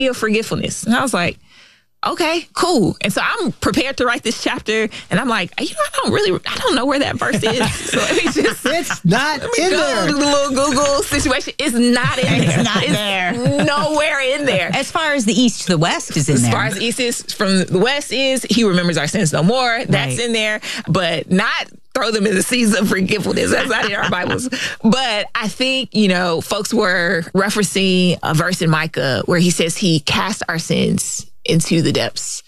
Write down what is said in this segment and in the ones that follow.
of forgetfulness. And I was like, okay, cool. And so I'm prepared to write this chapter, and I'm like, I don't know where that verse is. So let me just, it's not in there. The little Google situation is not in there. It's not there. Nowhere in there. As far as the east to the west is in there. As far as the east is from the west is, he remembers our sins no more. That's in there, but not throw them in the seas of forgetfulness. That's not in our Bibles. But I think, folks were referencing a verse in Micah where he says he cast our sins into the depths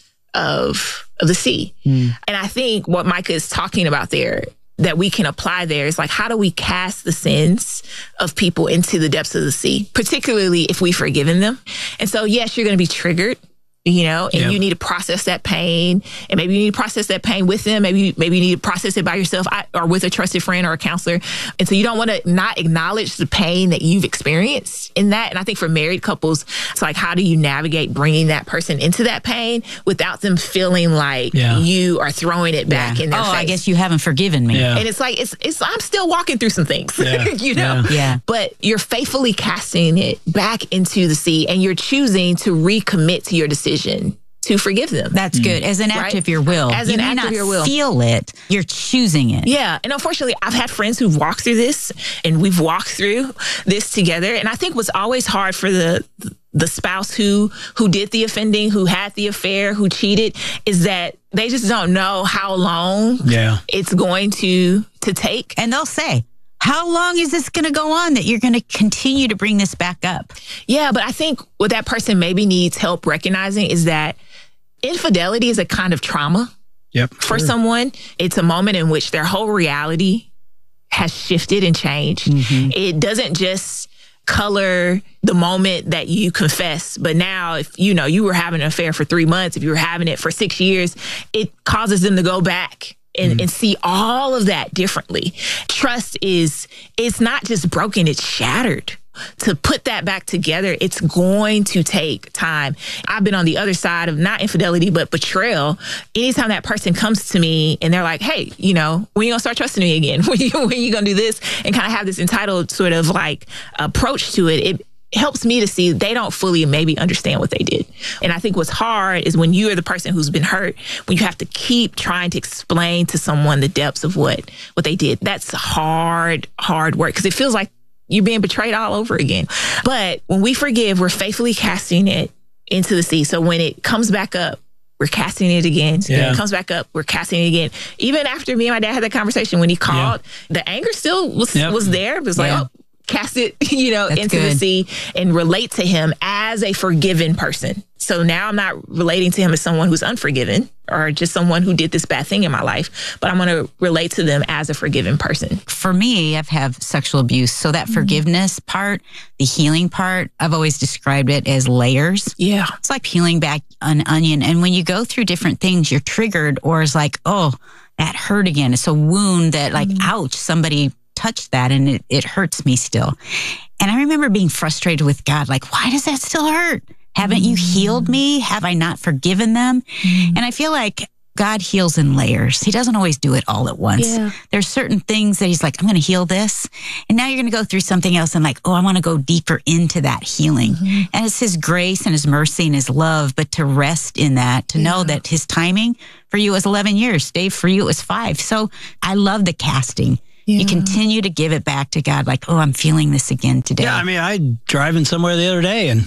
of the sea. And I think what Micah is talking about there that we can apply there is like, how do we cast the sins of people into the depths of the sea, particularly if we've forgiven them? And so, yes, you're going to be triggered, and you need to process that pain, and maybe you need to process that pain with them. Maybe you need to process it by yourself or with a trusted friend or a counselor. And so you don't want to not acknowledge the pain that you've experienced in that. And I think for married couples, it's like, how do you navigate bringing that person into that pain without them feeling like you are throwing it back in their face? I guess you haven't forgiven me. And it's like, I'm still walking through some things, Yeah. But you're faithfully casting it back into the sea, and you're choosing to recommit to your decision to forgive them. That's good. As an act of your will. As an act of your will. Feel it. You're choosing it. Yeah. And unfortunately, I've had friends who've walked through this, and we've walked through this together. And I think what's always hard for the spouse who did the offending, who had the affair, who cheated, is that they just don't know how long it's going to take. And they'll say, how long is this going to go on that you're going to continue to bring this back up? Yeah, but I think what that person maybe needs help recognizing is that infidelity is a kind of trauma for someone. It's a moment in which their whole reality has shifted and changed. It doesn't just color the moment that you confess, but now if you were having an affair for 3 months, if you were having it for 6 years, it causes them to go back and see all of that differently. Trust it's not just broken, it's shattered. To put that back together, it's going to take time. I've been on the other side of not infidelity, but betrayal. Anytime that person comes to me and they're like, hey, when you gonna start trusting me again? When you gonna do this? And kind of have this entitled sort of like approach to it, it helps me to see they don't fully maybe understand what they did. And I think what's hard is when you are the person who's been hurt, when you have to keep trying to explain to someone the depths of what they did. That's hard work, because it feels like you're being betrayed all over again. But when we forgive, we're faithfully casting it into the sea. So when it comes back up, we're casting it again. So when it comes back up, we're casting it again. Even after me and my dad had that conversation, when he called, the anger still was there. It was like, cast it, into the sea and relate to him as a forgiven person. So now I'm not relating to him as someone who's unforgiven or just someone who did this bad thing in my life, but I'm going to relate to them as a forgiven person. For me, I've had sexual abuse. So that forgiveness part, the healing part, I've always described it as layers. Yeah. It's like peeling back an onion. And when you go through different things, you're triggered, or it's like, oh, that hurt again. It's a wound that like, ouch, somebody touched that and it hurts me still. And I remember being frustrated with God, like, why does that still hurt? Haven't you healed me? Have I not forgiven them? And I feel like God heals in layers. He doesn't always do it all at once. Yeah. There's certain things that he's like, I'm going to heal this. And now you're going to go through something else. And like, oh, I want to go deeper into that healing. And it's his grace and his mercy and his love, but to rest in that, to know that his timing for you was 11 years. Dave, for you it was 5. So I love the casting. You continue to give it back to God, like, oh, I'm feeling this again today. Yeah, I mean, I driving somewhere the other day and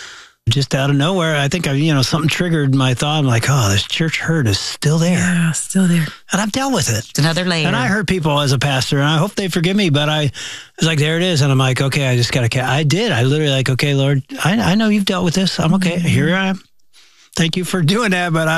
just out of nowhere, I think something triggered my thought. I'm like, oh, this church hurt is still there. Yeah, still there. And I've dealt with it. It's another layer. And I hurt people as a pastor, and I hope they forgive me, but it's like, there it is. And I'm like, okay, I just got to, I did. I literally like, okay, Lord, I know you've dealt with this. I'm okay. Here I am. Thank you for doing that. But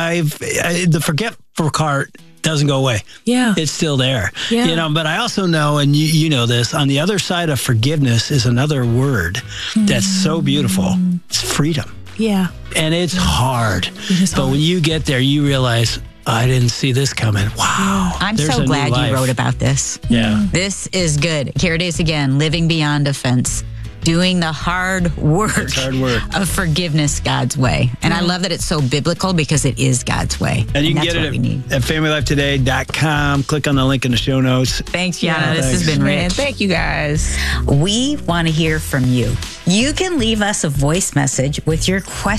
the forgetful part doesn't go away. Yeah. It's still there. Yeah. But I also know, and you know this, on the other side of forgiveness is another word that's so beautiful. It's freedom. Yeah. And it's hard. But when you get there, you realize, I didn't see this coming. Wow. I'm so glad you wrote about this. Yeah. This is good. Here it is again, living beyond offense. doing the hard work of forgiveness God's way. And I love that it's so biblical because it is God's way. And you can get it at familylifetoday.com. Click on the link in the show notes. Thanks, Yana. This has been rich. Thank you, guys. We want to hear from you. You can leave us a voice message with your question